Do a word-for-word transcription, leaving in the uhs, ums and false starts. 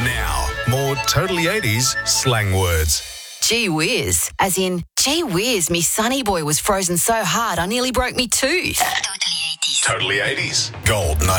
Now, more Totally eighties slang words. Gee whiz, as in, gee whiz, me sunny boy was frozen so hard I nearly broke me tooth. Totally eighties. Gold ninety.